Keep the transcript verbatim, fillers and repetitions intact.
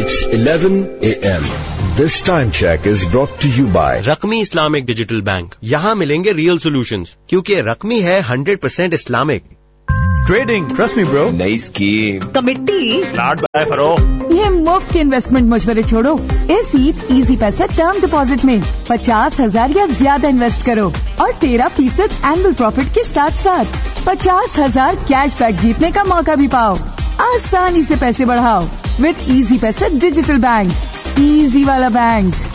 It's eleven a m This time check is brought to you by रकमी Islamic digital bank. यहाँ मिलेंगे real solutions, क्योंकि रकमी है hundred percent Islamic. Trading, trust me bro. नई scheme, committee, plot bye फरोख्त। ये मुफ्त के investment मशवरे छोड़ो, इसी इजी पैसा टर्म डिपॉजिट में पचास हजार या ज्यादा इन्वेस्ट करो और तेरह फीसद एनुअल प्रॉफिट के साथ साथ पचास हजार कैश बैक जीतने का मौका भी पाओ। आसानी से पैसे बढ़ाओ विद इजी पैसा डिजिटल बैंक, इजी वाला बैंक।